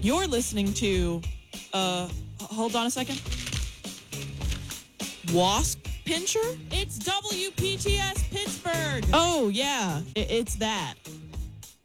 You're listening to, hold on a second. Wasp Pincher? It's WPTS Pittsburgh. Oh, yeah. It's that.